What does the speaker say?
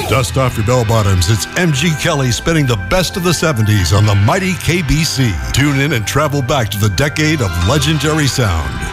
Dust off your bell bottoms. It's MG Kelly spinning the best of the 70s on the mighty KBC. Tune in and travel back to the decade of legendary sound.